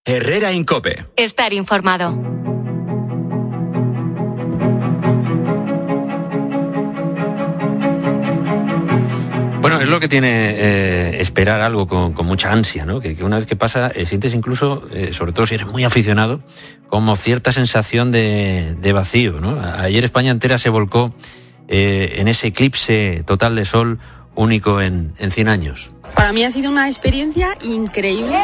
Herrera Incope. Estar informado. Bueno, es lo que tiene esperar algo con mucha ansia, ¿no? Que una vez que pasa, sientes incluso, sobre todo si eres muy aficionado, como cierta sensación de vacío, ¿no? Ayer España entera se volcó en ese eclipse total de sol único en 100 años. Para mí ha sido una experiencia increíble.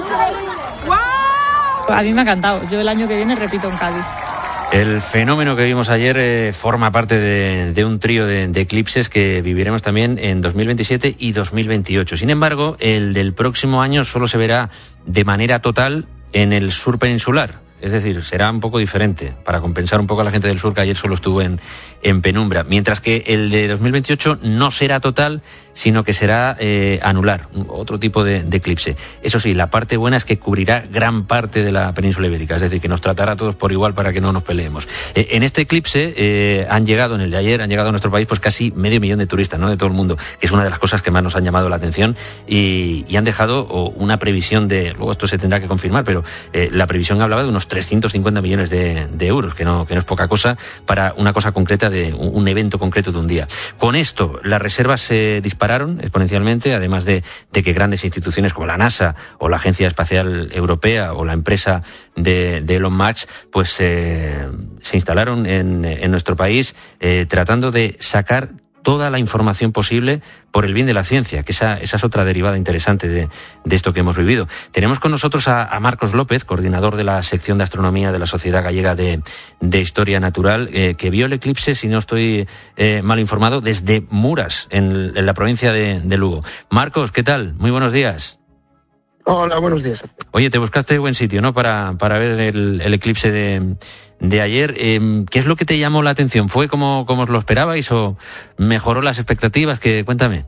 ¡Wow! A mí me ha encantado. Yo el año que viene repito en Cádiz. El fenómeno que vimos ayer forma parte de un trío de eclipses que viviremos también en 2027 y 2028. Sin embargo, el del próximo año solo se verá de manera total en el sur peninsular. Es decir, será un poco diferente para compensar un poco a la gente del sur que ayer solo estuvo en penumbra. Mientras que el de 2028 no será total, sino que será anular, otro tipo de eclipse. Eso sí, la parte buena es que cubrirá gran parte de la península ibérica, es decir, que nos tratará a todos por igual para que no nos peleemos. En este eclipse en el de ayer, han llegado a nuestro país pues casi 500.000 de turistas, ¿no? De todo el mundo, que es una de las cosas que más nos han llamado la atención y han dejado una previsión luego esto se tendrá que confirmar, pero la previsión hablaba de unos 350 millones de euros, que no es poca cosa para una cosa concreta de un evento concreto de un día. Con esto, las reservas se dispararon exponencialmente, además de que grandes instituciones como la NASA o la Agencia Espacial Europea o la empresa de Elon Musk, pues se instalaron en nuestro país tratando de sacar toda la información posible por el bien de la ciencia, que esa es otra derivada interesante de esto que hemos vivido. Tenemos con nosotros a Marcos López, coordinador de la sección de astronomía de la Sociedad Gallega de Historia Natural, que vio el eclipse, si no estoy mal informado, desde Muras, en la provincia de Lugo. Marcos, ¿qué tal? Muy buenos días. Hola, buenos días. Oye, te buscaste buen sitio, ¿no? Para ver el eclipse de ayer. ¿Qué es lo que te llamó la atención? ¿Fue como os lo esperabais o mejoró las expectativas? Cuéntame.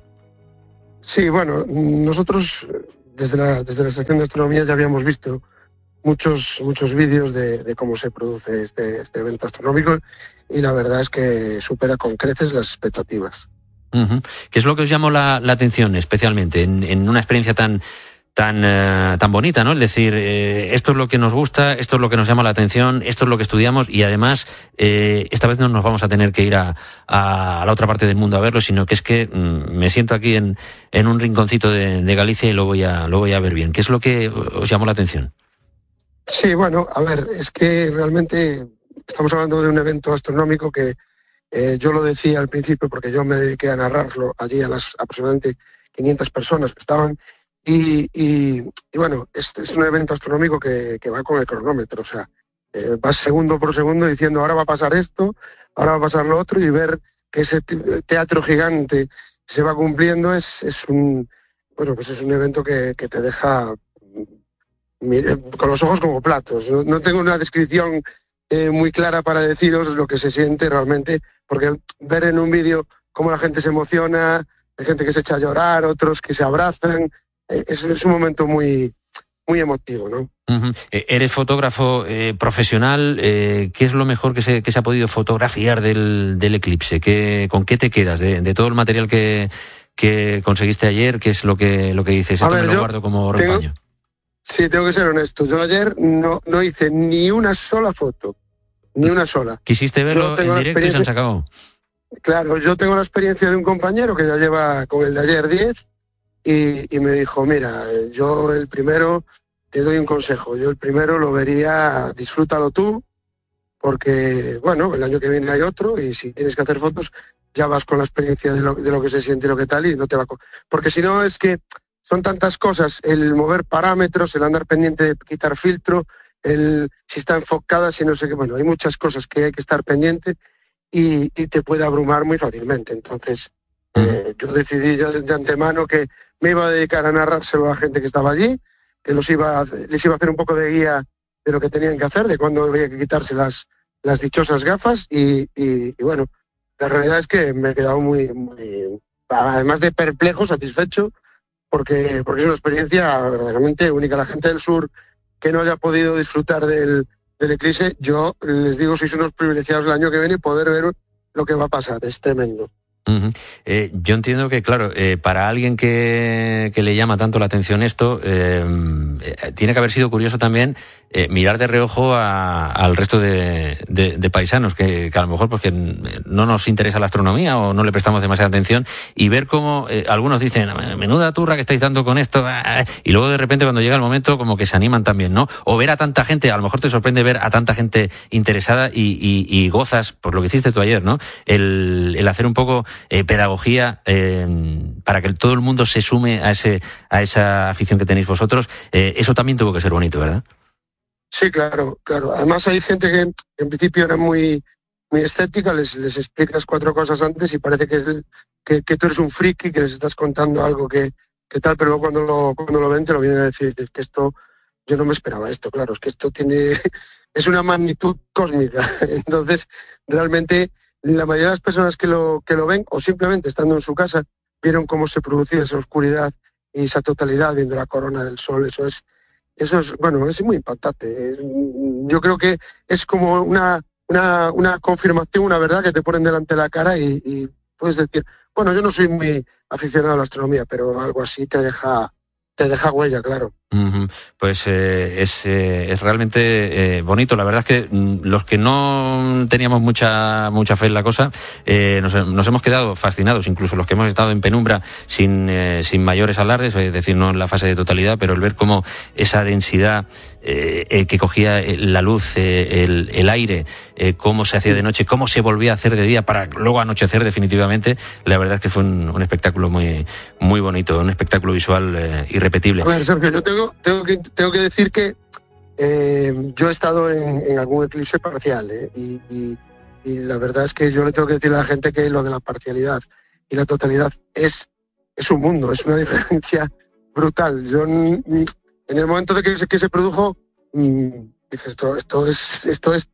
Sí, bueno, nosotros desde la sección de astronomía ya habíamos visto muchos vídeos de cómo se produce este evento astronómico y la verdad es que supera con creces las expectativas. Uh-huh. ¿Qué es lo que os llamó la atención especialmente en una experiencia tan bonita, ¿no? Es decir, esto es lo que nos gusta, esto es lo que nos llama la atención, esto es lo que estudiamos y además esta vez no nos vamos a tener que ir a la otra parte del mundo a verlo, sino que es que me siento aquí en un rinconcito de Galicia y lo voy a ver bien. ¿Qué es lo que os llamó la atención? Sí, bueno, a ver, es que realmente estamos hablando de un evento astronómico que yo lo decía al principio porque yo me dediqué a narrarlo allí a las aproximadamente 500 personas que estaban. Y bueno, este es un evento astronómico que va con el cronómetro, o sea, va segundo por segundo diciendo ahora va a pasar esto, ahora va a pasar lo otro y ver que ese teatro gigante se va cumpliendo es un evento que te deja con los ojos como platos. No tengo una descripción muy clara para deciros lo que se siente realmente, porque ver en un vídeo cómo la gente se emociona, hay gente que se echa a llorar, otros que se abrazan. Es un momento muy, muy emotivo, ¿no? Uh-huh. Eres fotógrafo profesional. ¿Qué es lo mejor que se ha podido fotografiar del eclipse? ¿Con qué te quedas de todo el material que conseguiste ayer? ¿Qué es lo que dices? Esto me lo guardo como repaño. Sí, tengo que ser honesto. Yo ayer no hice ni una sola foto, ni una sola. ¿Quisiste verlo en directo y se han sacado? Claro, yo tengo la experiencia de un compañero que ya lleva con el de ayer 10 y me dijo, mira, yo el primero, te doy un consejo, yo el primero lo vería, disfrútalo tú, porque, bueno, el año que viene hay otro y si tienes que hacer fotos ya vas con la experiencia de lo que se siente y lo que tal y no te va porque si no es que son tantas cosas, el mover parámetros, el andar pendiente de quitar filtro, si está enfocada, si no sé qué, bueno, hay muchas cosas que hay que estar pendiente y te puede abrumar muy fácilmente. Entonces, yo decidí de antemano que me iba a dedicar a narrárselo a gente que estaba allí, que les iba a hacer un poco de guía de lo que tenían que hacer, de cuándo había que quitarse las dichosas gafas y bueno, la realidad es que me he quedado muy, además de perplejo, satisfecho, porque es una experiencia verdaderamente única. La gente del sur que no haya podido disfrutar del eclipse, yo les digo, sois unos privilegiados el año que viene y poder ver lo que va a pasar, es tremendo. Yo entiendo que, claro, para alguien que le llama tanto la atención esto, tiene que haber sido curioso también mirar de reojo al resto de paisanos que a lo mejor porque no nos interesa la astronomía o no le prestamos demasiada atención, y ver cómo algunos dicen, menuda turra que estáis dando con esto, y luego de repente cuando llega el momento como que se animan también, ¿no? O ver a tanta gente, a lo mejor te sorprende ver a tanta gente interesada y gozas por lo que hiciste tú ayer, ¿no? El hacer un poco pedagogía para que todo el mundo se sume a esa afición que tenéis vosotros. Eso también tuvo que ser bonito, ¿verdad? Sí, claro. Además hay gente que en principio era muy escéptica, les explicas 4 cosas antes y parece que tú eres un friki, que les estás contando algo que tal, pero luego cuando lo ven te lo vienen a decir, que esto, yo no me esperaba esto, claro, es que esto es una magnitud cósmica. Entonces, realmente, la mayoría de las personas que lo ven, o simplemente estando en su casa, vieron cómo se producía esa oscuridad y esa totalidad, viendo la corona del sol. Eso es muy impactante. Yo creo que es como una confirmación, una verdad que te ponen delante de la cara y puedes decir, bueno, yo no soy muy aficionado a la astronomía, pero algo así te deja huella, claro. Pues es realmente bonito. La verdad es que los que no teníamos mucha fe en la cosa, nos hemos quedado fascinados, incluso los que hemos estado en penumbra sin mayores alardes, es decir, no en la fase de totalidad, pero el ver cómo esa densidad que cogía la luz, el aire, cómo se hacía de noche, cómo se volvía a hacer de día para luego anochecer definitivamente, la verdad es que fue un espectáculo muy, muy bonito, un espectáculo visual irrepetible. A ver, Sergio, yo tengo que decir que yo he estado en algún eclipse parcial, y la verdad es que yo le tengo que decir a la gente que lo de la parcialidad y la totalidad es un mundo, es una diferencia brutal. Yo en el momento de que se produjo dije esto es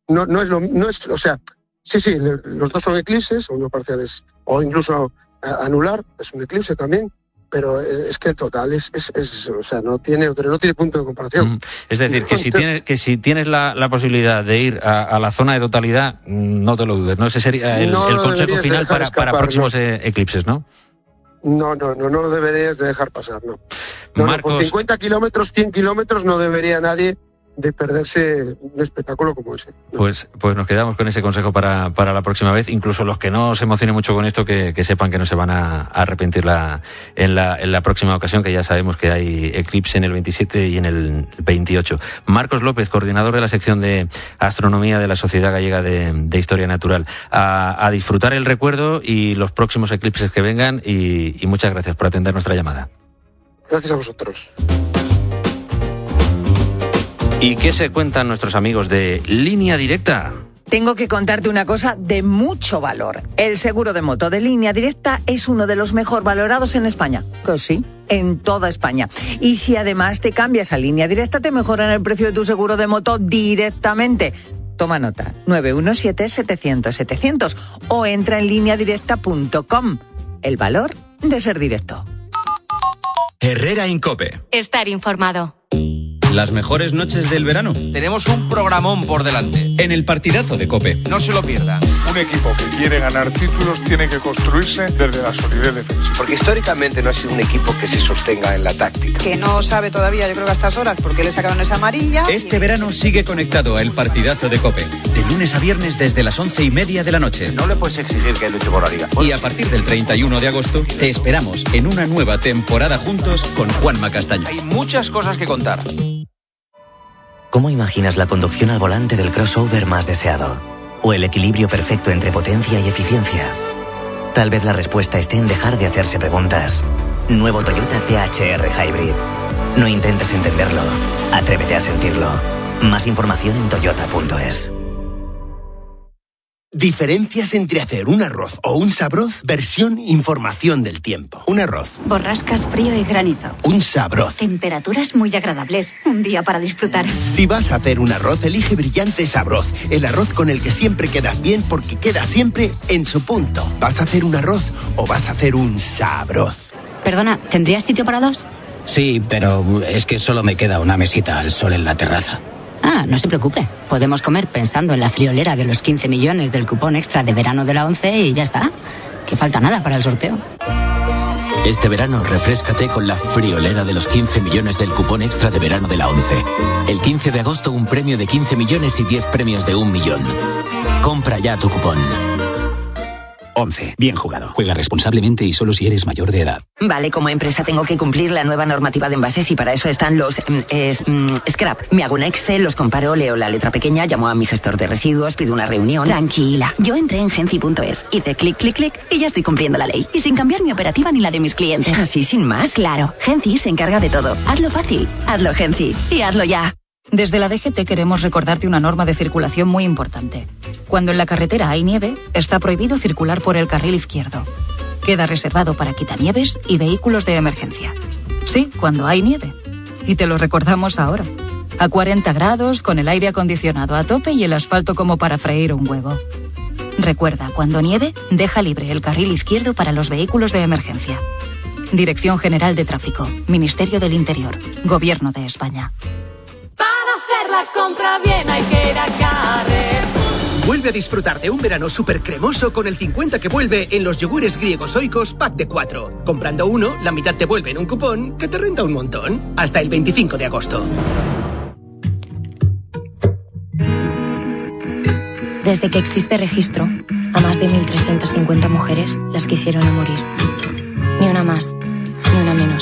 o sea, sí, los dos son eclipses, uno parciales o incluso anular, es un eclipse también. Pero es que el total o sea, no tiene punto de comparación. Es decir, que si tienes la posibilidad de ir a la zona de totalidad, no te lo dudes, ¿no? Ese sería el consejo final para próximos eclipses, ¿no? No lo deberías de dejar pasar, no. Marcos, por 50 kilómetros, 100 kilómetros no debería nadie de perderse un espectáculo como ese. Pues nos quedamos con ese consejo para la próxima vez. Incluso los que no se emocionen mucho con esto, que sepan que no se van a arrepentir en la próxima ocasión, que ya sabemos que hay eclipse en el 27 y en el 28. Marcos López, coordinador de la sección de astronomía de la Sociedad Gallega de Historia Natural. A disfrutar el recuerdo y los próximos eclipses que vengan, y muchas gracias por atender nuestra llamada. Gracias a vosotros. ¿Y qué se cuentan nuestros amigos de Línea Directa? Tengo que contarte una cosa de mucho valor. El seguro de moto de Línea Directa es uno de los mejor valorados en España. Que sí, en toda España. Y si además te cambias a Línea Directa, te mejoran el precio de tu seguro de moto directamente. Toma nota, 917-700-700 o entra en lineadirecta.com. El valor de ser directo. Herrera Incope. Estar informado. Las mejores noches del verano. Tenemos un programón por delante. En el partidazo de COPE. No se lo pierdan. Un equipo que quiere ganar títulos tiene que construirse desde la solidez defensiva. Porque históricamente no ha sido un equipo que se sostenga en la táctica. Que no sabe todavía, yo creo que a estas horas, por qué le sacaron esa amarilla. Este verano sigue conectado a el partidazo de COPE. De lunes a viernes desde las 11:30 de la noche. No le puedes exigir que luche por la liga. Y a partir del 31 de agosto te esperamos en una nueva temporada juntos con Juanma Castaño. Hay muchas cosas que contar. ¿Cómo imaginas la conducción al volante del crossover más deseado? ¿O el equilibrio perfecto entre potencia y eficiencia? Tal vez la respuesta esté en dejar de hacerse preguntas. Nuevo Toyota THR Hybrid. No intentes entenderlo. Atrévete a sentirlo. Más información en toyota.es. Diferencias entre hacer un arroz o un sabroz, versión información del tiempo. Un arroz. Borrascas, frío y granizo. Un sabroz. Temperaturas muy agradables. Un día para disfrutar. Si vas a hacer un arroz, elige Brillante Sabroz. El arroz con el que siempre quedas bien porque queda siempre en su punto. ¿Vas a hacer un arroz o vas a hacer un sabroz? Perdona, ¿tendrías sitio para dos? Sí, pero es que solo me queda una mesita al sol en la terraza. Ah, no se preocupe. Podemos comer pensando en la friolera de los 15 millones del cupón extra de verano de la ONCE y ya está. que falta nada para el sorteo. Este verano refréscate con la friolera de los 15 millones del cupón extra de verano de la ONCE. El 15 de agosto un premio de 15 millones y 10 premios de 1 millón. Compra ya tu cupón. 11. Bien jugado. Juega responsablemente y solo si eres mayor de edad. Vale, como empresa tengo que cumplir la nueva normativa de envases y para eso están los scrap. Me hago un Excel, los comparo, leo la letra pequeña, llamo a mi gestor de residuos, pido una reunión. Tranquila, yo entré en Genci.es, hice clic, clic, clic y ya estoy cumpliendo la ley. Y sin cambiar mi operativa ni la de mis clientes. ¿Así sin más? Claro, Genci se encarga de todo. Hazlo fácil, hazlo Genci y hazlo ya. Desde la DGT queremos recordarte una norma de circulación muy importante. Cuando en la carretera hay nieve, está prohibido circular por el carril izquierdo. Queda reservado para quitanieves y vehículos de emergencia. Sí, cuando hay nieve. Y te lo recordamos ahora. A 40 grados, con el aire acondicionado a tope y el asfalto como para freír un huevo. Recuerda, cuando nieve, deja libre el carril izquierdo para los vehículos de emergencia. Dirección General de Tráfico, Ministerio del Interior, Gobierno de España. Hacer la compra bien hay que ir a Carrer. Vuelve a disfrutar de un verano súper cremoso con el 50 que vuelve en los yogures griegos Oikos pack de 4. Comprando uno, la mitad te vuelve en un cupón que te renta un montón. Hasta el 25 de agosto. Desde que existe registro, a más de 1.350 mujeres las quisieron a morir. Ni una más, ni una menos.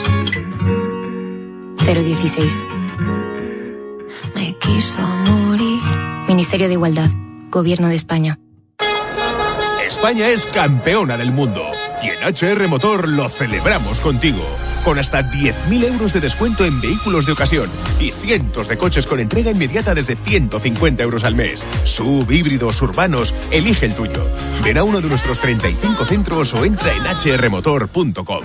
016. Me quiso morir. Ministerio de Igualdad, Gobierno de España. España es campeona del mundo y en HR Motor lo celebramos contigo. Con hasta 10.000 euros de descuento en vehículos de ocasión y cientos de coches con entrega inmediata desde 150 euros al mes. SUV, híbridos, urbanos, elige el tuyo. Ven a uno de nuestros 35 centros o entra en hrmotor.com.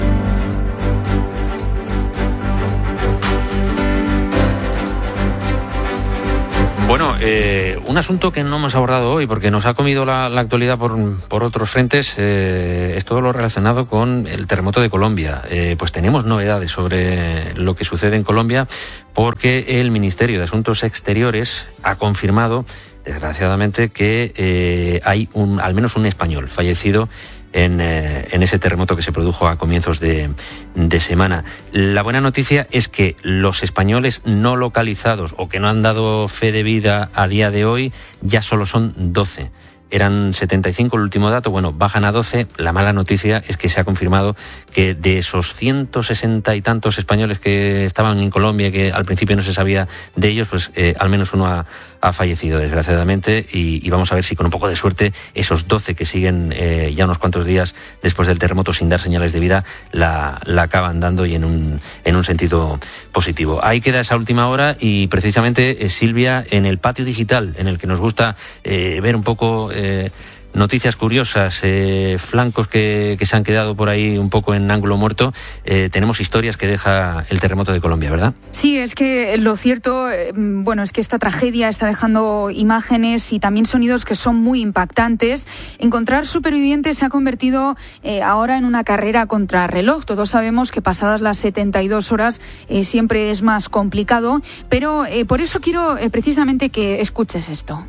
Bueno, un asunto que no hemos abordado hoy porque nos ha comido la actualidad por otros frentes es todo lo relacionado con el terremoto de Colombia. Pues tenemos novedades sobre lo que sucede en Colombia porque el Ministerio de Asuntos Exteriores ha confirmado, desgraciadamente, que hay al menos un español fallecido en ese terremoto que se produjo a comienzos de semana. La buena noticia es que los españoles no localizados o que no han dado fe de vida a día de hoy ya solo son 12. Eran 75 el último dato, bueno, bajan a 12. La mala noticia es que se ha confirmado que de esos 160 y tantos españoles que estaban en Colombia y que al principio no se sabía de ellos, pues al menos uno ha fallecido, desgraciadamente, y vamos a ver si con un poco de suerte esos 12 que siguen ya unos cuantos días después del terremoto sin dar señales de vida la acaban dando y en un sentido positivo. Ahí queda esa última hora y precisamente Silvia, en el patio digital, en el que nos gusta ver un poco noticias curiosas, flancos que se han quedado por ahí un poco en ángulo muerto, tenemos historias que deja el terremoto de Colombia, ¿verdad? Sí, es que lo cierto, es que esta tragedia está dejando imágenes y también sonidos que son muy impactantes. Encontrar supervivientes se ha convertido ahora en una carrera contra reloj. Todos sabemos que pasadas las 72 horas siempre es más complicado, pero por eso quiero precisamente que escuches esto.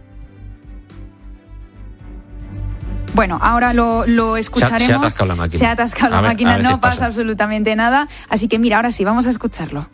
Bueno, ahora lo escucharemos. Se ha atascado la máquina. Se ha atascado la máquina, no pasa absolutamente nada. Así que mira, ahora sí, vamos a escucharlo.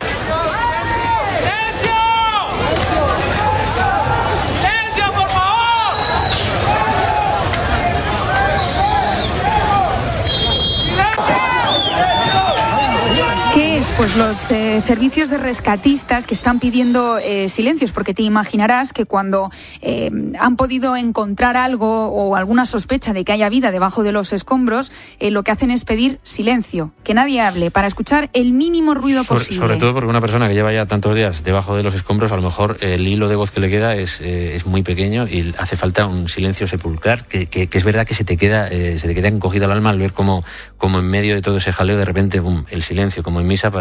Pues los servicios de rescatistas que están pidiendo silencios, porque te imaginarás que cuando han podido encontrar algo o alguna sospecha de que haya vida debajo de los escombros, lo que hacen es pedir silencio, que nadie hable, para escuchar el mínimo ruido posible. Sobre todo porque una persona que lleva ya tantos días debajo de los escombros, a lo mejor el hilo de voz que le queda es muy pequeño y hace falta un silencio sepulcral, que es verdad que se te queda encogido al alma al ver como en medio de todo ese jaleo de repente el silencio, como en misa, para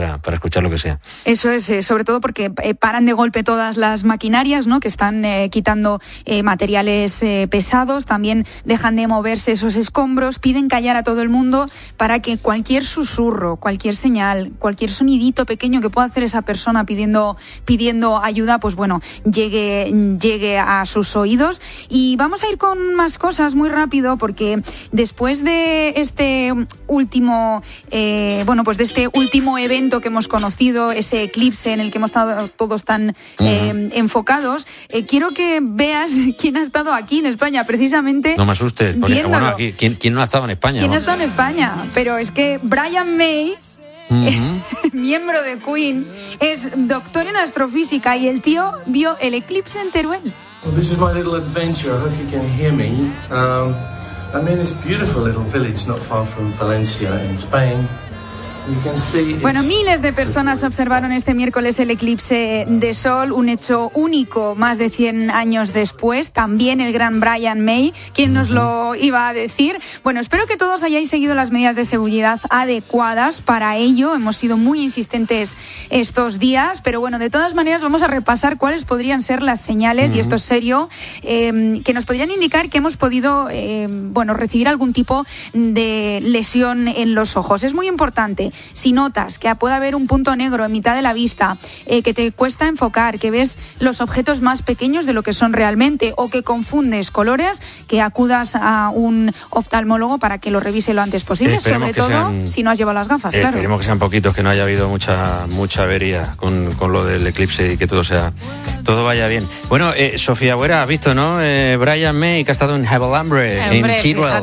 para escuchar lo que sea. Eso es, sobre todo porque paran de golpe todas las maquinarias, ¿no?, que están quitando materiales pesados, también dejan de moverse esos escombros, piden callar a todo el mundo para que cualquier susurro, cualquier señal, cualquier sonidito pequeño que pueda hacer esa persona pidiendo ayuda, pues bueno, llegue a sus oídos. Y vamos a ir con más cosas muy rápido, porque después de este último evento que hemos conocido, ese eclipse en el que hemos estado todos tan enfocados, quiero que veas quién ha estado aquí en España, precisamente. No me asustes, porque, bueno, aquí, ¿quién no ha estado en España? ¿Quién ha estado en España? Pero es que Brian May, miembro de Queen, es doctor en astrofísica y el tío vio el eclipse en Teruel. Well, this is my little adventure. I hope you can hear me. I'm in this beautiful little village not far from Valencia in Spain. Bueno, miles de personas observaron este miércoles el eclipse de sol, un hecho único más de 100 años después. También el gran Brian May, quien nos lo iba a decir. Bueno, espero que todos hayáis seguido las medidas de seguridad adecuadas para ello. Hemos sido muy insistentes estos días, pero bueno, de todas maneras vamos a repasar cuáles podrían ser las señales, y esto es serio, que nos podrían indicar que hemos podido recibir algún tipo de lesión en los ojos. Es muy importante. Si notas que puede haber un punto negro en mitad de la vista, que te cuesta enfocar, que ves los objetos más pequeños de lo que son realmente, o que confundes colores, que acudas a un oftalmólogo para que lo revise lo antes posible, sobre todo si no has llevado las gafas, claro. Esperemos que sean poquitos, que no haya habido mucha avería con lo del eclipse y que todo vaya bien. Bueno, Sofía Buera, has visto, ¿no? Brian May, que ha estado en Havelambre, en Teruel.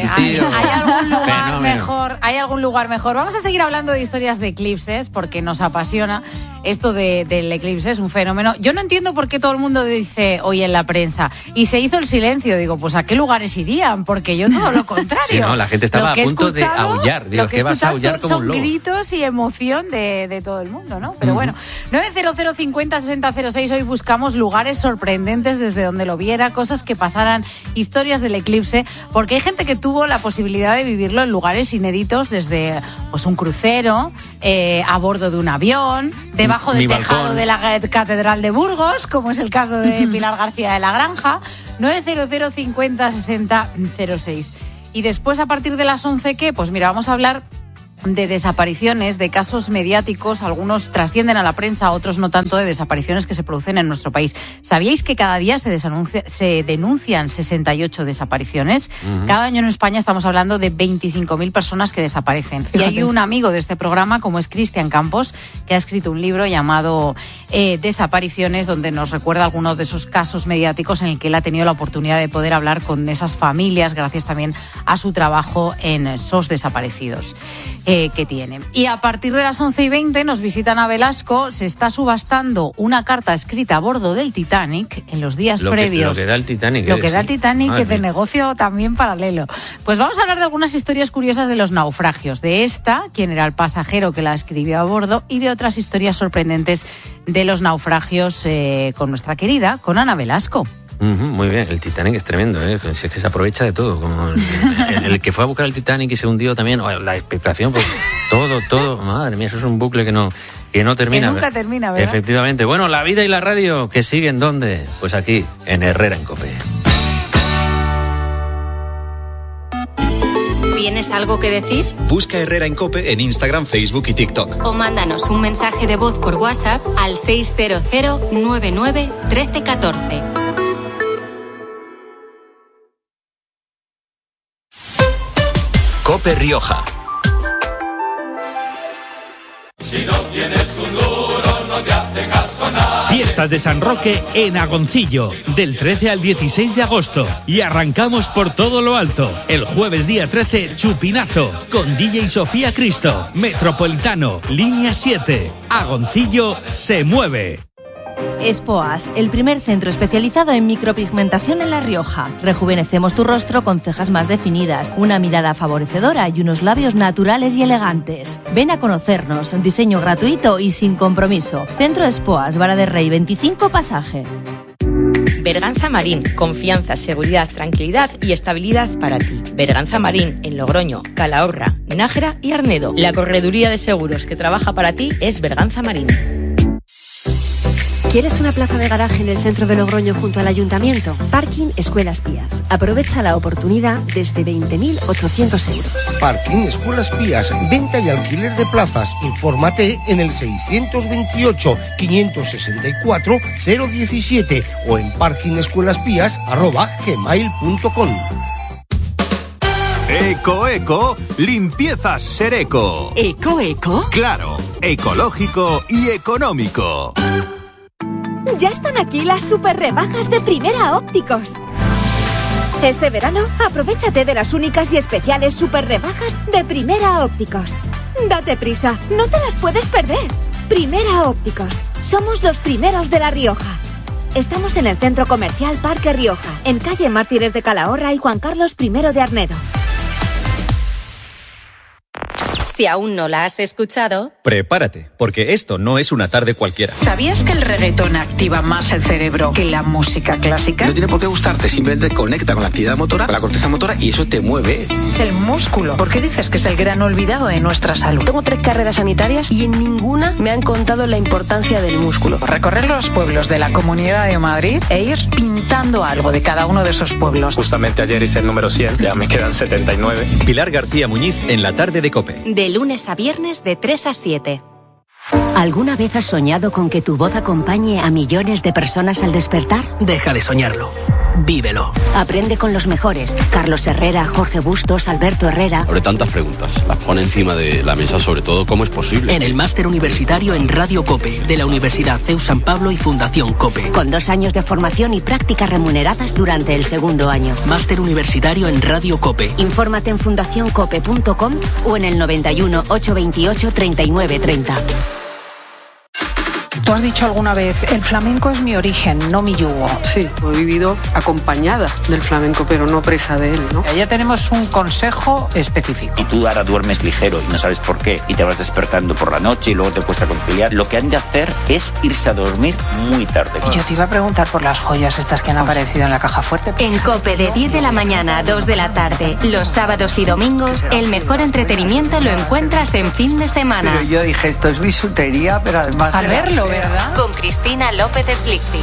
¿Hay algún lugar mejor? Vamos a seguir hablando de historias de eclipses porque nos apasiona esto del eclipse, es un fenómeno. Yo no entiendo por qué todo el mundo dice hoy en la prensa y se hizo el silencio. Digo, pues ¿a qué lugares irían? Porque yo todo lo contrario. Sí, no, la gente estaba a punto de aullar. Digo, ¿qué vas a aullar como un lobo? Son gritos y emoción de todo el mundo, ¿no? Pero bueno, 900 50 60 06, hoy buscamos lugares sorprendentes desde donde lo viera, cosas que pasaran, historias del eclipse, porque hay gente que tuvo la posibilidad de vivirlo en lugares inéditos, desde pues un crucero, a bordo de un avión, debajo del tejado de la Catedral de Burgos, como es el caso de Pilar García de la Granja. 900 50 60 06. Y después, a partir de las 11, ¿qué? Pues mira, vamos a hablar de desapariciones, de casos mediáticos. Algunos trascienden a la prensa, otros no tanto, de desapariciones que se producen en nuestro país. ¿Sabíais que cada día se denuncian 68 desapariciones? Cada año en España estamos hablando de 25.000 personas que desaparecen. Fíjate. Y hay un amigo de este programa, como es Cristian Campos, que ha escrito un libro llamado Desapariciones, donde nos recuerda algunos de esos casos mediáticos en el que él ha tenido la oportunidad de poder hablar con esas familias, gracias también a su trabajo en SOS Desaparecidos. Que tiene. Y a partir de las 11:20 nos visitan a Velasco. Se está subastando una carta escrita a bordo del Titanic en los días previos. Lo que da el Titanic. Lo que da el Titanic, que de negocio también paralelo. Pues vamos a hablar de algunas historias curiosas de los naufragios. De esta, quién era el pasajero que la escribió a bordo, y de otras historias sorprendentes de los naufragios con nuestra querida, con Ana Velasco. Muy bien, el Titanic es tremendo, ¿eh? Si es que se aprovecha de todo, como el que fue a buscar el Titanic y se hundió también, la expectación, pues, todo, madre mía, eso es un bucle que no termina. Que nunca termina, ¿verdad? Efectivamente. Bueno, la vida y la radio, que siguen, ¿dónde? Pues aquí, en Herrera en COPE. ¿Tienes algo que decir? Busca Herrera en COPE en Instagram, Facebook y TikTok. O mándanos un mensaje de voz por WhatsApp al 600 99 13 14. COPE Rioja. Si no tienes un duro, no te hace caso nada. Fiestas de San Roque en Agoncillo, del 13 al 16 de agosto. Y arrancamos por todo lo alto. El jueves día 13, Chupinazo, con DJ Sofía Cristo, Metropolitano, Línea 7. Agoncillo se mueve. Espoas, el primer centro especializado en micropigmentación en La Rioja. Rejuvenecemos tu rostro con cejas más definidas, una mirada favorecedora y unos labios naturales y elegantes. Ven a conocernos, diseño gratuito y sin compromiso. Centro Espoas, Vara de Rey 25 Pasaje. Berganza Marín, confianza, seguridad, tranquilidad y estabilidad para ti. Berganza Marín, en Logroño, Calahorra, Nájera y Arnedo. La correduría de seguros que trabaja para ti es Berganza Marín. ¿Quieres una plaza de garaje en el centro de Logroño junto al ayuntamiento? Parking Escuelas Pías. Aprovecha la oportunidad desde 20.800 euros. Parking Escuelas Pías. Venta y alquiler de plazas. Infórmate en el 628-564-017 o en parkingescuelaspías@gmail.com. Eco, limpiezas Sereco. ¿Eco? Claro, ecológico y económico. Ya están aquí las super rebajas de Primera Ópticos. Este verano, aprovéchate de las únicas y especiales super rebajas de Primera Ópticos. Date prisa, no te las puedes perder. Primera Ópticos, somos los primeros de La Rioja. Estamos en el Centro Comercial Parque Rioja, en calle Mártires de Calahorra y Juan Carlos I de Arnedo. Si aún no la has escuchado, Prepárate, porque esto no es una tarde cualquiera. ¿Sabías que el reggaetón activa más el cerebro que la música clásica? No tiene por qué gustarte, simplemente conecta con la actividad motora, con la corteza motora y eso te mueve. El músculo. ¿Por qué dices que es el gran olvidado de nuestra salud? Tengo 3 carreras sanitarias y en ninguna me han contado la importancia del músculo. Recorrer los pueblos de la Comunidad de Madrid e ir pintando algo de cada uno de esos pueblos. Justamente ayer hice el número 100, ya me quedan 79. Pilar García Muñiz en la tarde de COPE. de lunes a viernes de 3 a 7. ¿Alguna vez has soñado con que tu voz acompañe a millones de personas al despertar? Deja de soñarlo. Vívelo. Aprende con los mejores. Carlos Herrera, Jorge Bustos, Alberto Herrera. Abre tantas preguntas. Las pone encima de la mesa, sobre todo, ¿cómo es posible? En el máster universitario en Radio COPE, de la Universidad CEU San Pablo y Fundación COPE. Con 2 años de formación y prácticas remuneradas durante el segundo año. Máster universitario en Radio COPE. Infórmate en fundacioncope.com o en el 91 828 3930. ¿Tú has dicho alguna vez, el flamenco es mi origen, no mi yugo? Sí, he vivido acompañada del flamenco, pero no presa de él, ¿no? Ya tenemos un consejo específico. Y tú ahora duermes ligero y no sabes por qué, y te vas despertando por la noche y luego te cuesta conciliar. Lo que han de hacer es irse a dormir muy tarde. Yo te iba a preguntar por las joyas estas que han aparecido en la caja fuerte. En COPE de 10 de la mañana a 2 de la tarde, los sábados y domingos, el mejor entretenimiento lo encuentras en fin de semana. Pero yo dije, esto es bisutería, pero además al verlo, ¿verdad? Con Cristina López Slichting.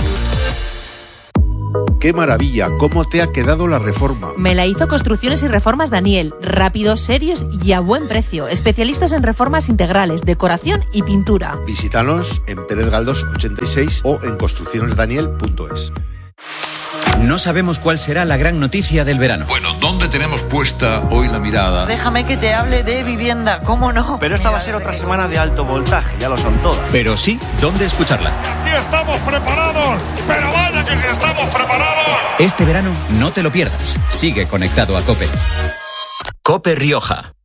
¡Qué maravilla! ¿Cómo te ha quedado la reforma? Me la hizo Construcciones y Reformas Daniel. Rápidos, serios y a buen precio. Especialistas en reformas integrales, decoración y pintura. Visítanos en Pérez Galdós 86 o en construccionesdaniel.es. No sabemos cuál será la gran noticia del verano. Bueno, ¿dónde tenemos puesta hoy la mirada? Déjame que te hable de vivienda, ¿cómo no? Pero esta va a ser otra semana de alto voltaje, ya lo son todas. Pero sí, ¿dónde escucharla? ¡Aquí estamos preparados! ¡Pero vaya que sí estamos preparados! Este verano no te lo pierdas. Sigue conectado a COPE. COPE Rioja.